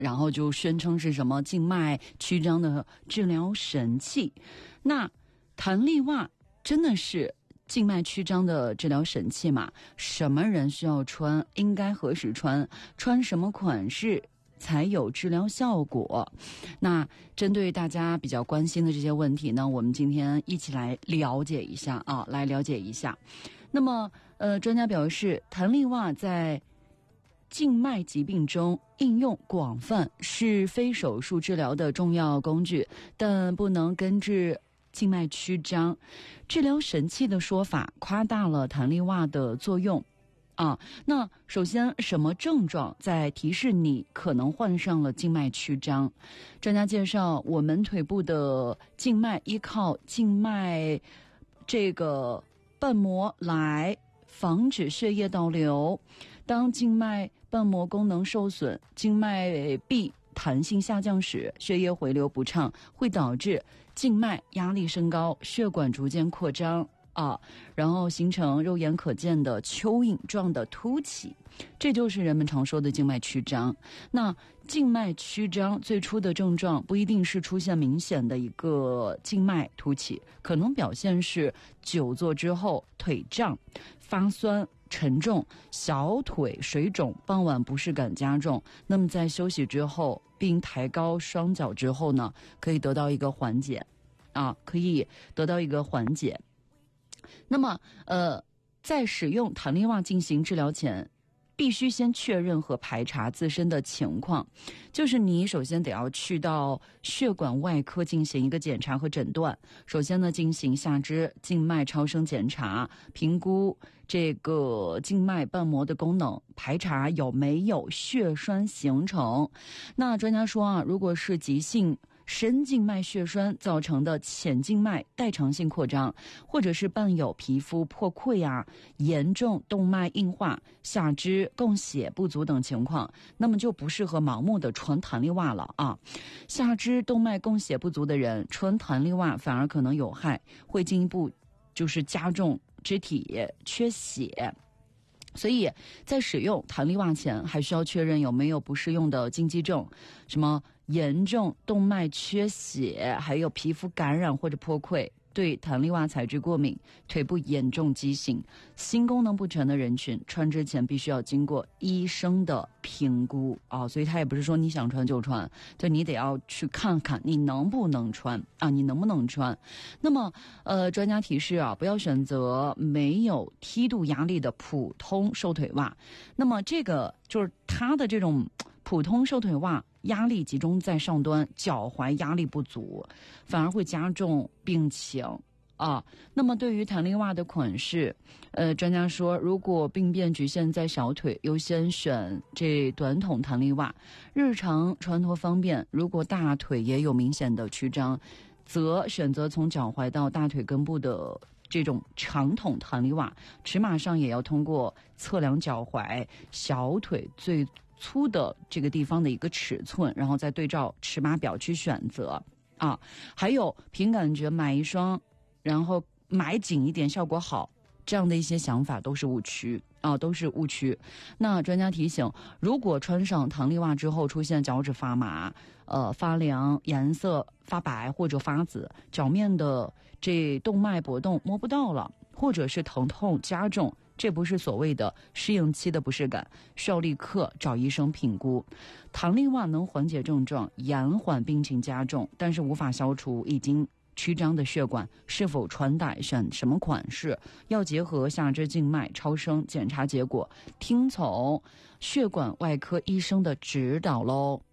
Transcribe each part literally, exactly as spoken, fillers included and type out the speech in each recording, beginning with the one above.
然后就宣称是什么静脉曲张的治疗神器。那弹力袜真的是静脉曲张的治疗神器吗？什么人需要穿？应该何时穿？穿什么款式才有治疗效果？那针对大家比较关心的这些问题呢，我们今天一起来了解一下啊，来了解一下。那么，呃，专家表示，弹力袜在静脉疾病中应用广泛，是非手术治疗的重要工具，但不能根治静脉曲张。治疗神器的说法夸大了弹力袜的作用啊。那首先，什么症状在提示你可能患上了静脉曲张？专家介绍，我们腿部的静脉依靠静脉这个瓣膜来防止血液倒流。当静脉瓣膜功能受损，静脉壁弹性下降时，血液回流不畅，会导致静脉压力升高，血管逐渐扩张啊，然后形成肉眼可见的蚯蚓状的凸起，这就是人们常说的静脉曲张。那静脉曲张最初的症状不一定是出现明显的一个静脉凸起，可能表现是久坐之后腿胀、发酸、沉重、小腿水肿、傍晚不适感加重。那么在休息之后并抬高双脚之后呢，可以得到一个缓解啊，可以得到一个缓解。那么呃，在使用弹力袜进行治疗前，必须先确认和排查自身的情况，就是你首先得要去到血管外科进行一个检查和诊断。首先呢，进行下肢静脉超声检查，评估这个静脉瓣膜的功能，排查有没有血栓形成。那专家说啊，如果是急性深静脉血栓造成的浅静脉代偿性扩张，或者是伴有皮肤破溃啊、严重动脉硬化、下肢供血不足等情况，那么就不适合盲目的穿弹力袜了啊。下肢动脉供血不足的人穿弹力袜反而可能有害，会进一步就是加重肢体缺血。所以在使用弹力袜前，还需要确认有没有不适用的禁忌症，什么严重动脉缺血，还有皮肤感染或者破溃，对弹力袜材质过敏，腿部严重畸形，心功能不全的人群，穿之前必须要经过医生的评估啊。所以他也不是说你想穿就穿，就你得要去看看你能不能穿啊，你能不能穿。那么呃，专家提示啊，不要选择没有梯度压力的普通瘦腿袜。那么这个就是它的这种普通瘦腿袜压力集中在上端，脚踝压力不足，反而会加重病情啊。那么对于弹力袜的款式，呃，专家说，如果病变局限在小腿，优先选这短筒弹力袜，日常穿脱方便。如果大腿也有明显的曲张，则选择从脚踝到大腿根部的这种长筒弹力袜，尺码上也要通过测量脚踝、小腿最粗的这个地方的一个尺寸，然后再对照尺码表去选择啊。还有凭感觉买一双，然后买紧一点效果好，这样的一些想法都是误区啊，都是误区。那专家提醒，如果穿上弹力袜之后出现脚趾发麻、呃发凉、颜色发白或者发紫，脚面的这动脉搏动摸不到了，或者是疼痛加重，这不是所谓的适应期的不适感，需要立刻找医生评估。弹力袜能缓解症状，延缓病情加重，但是无法消除已经曲张的血管，是否穿戴、选什么款式，要结合下肢静脉超声检查结果，听从血管外科医生的指导喽。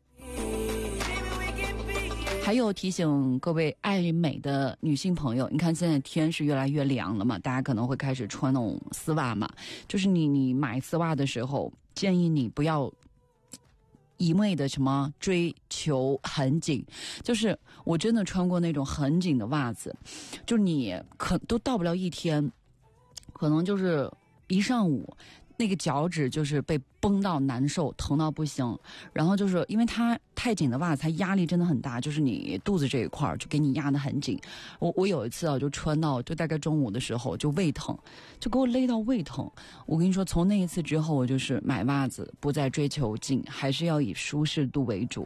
还有提醒各位爱美的女性朋友，你看现在天是越来越凉了嘛，大家可能会开始穿那种丝袜嘛，就是你你买丝袜的时候，建议你不要一味的什么追求很紧，就是我真的穿过那种很紧的袜子，就你可都到不了一天，可能就是一上午那个脚趾就是被绷到难受，疼到不行，然后就是因为它太紧的袜子，它压力真的很大，就是你肚子这一块就给你压得很紧。我我有一次啊，就穿到就大概中午的时候就胃疼，就给我勒到胃疼。我跟你说，从那一次之后，我就是买袜子不再追求紧，还是要以舒适度为主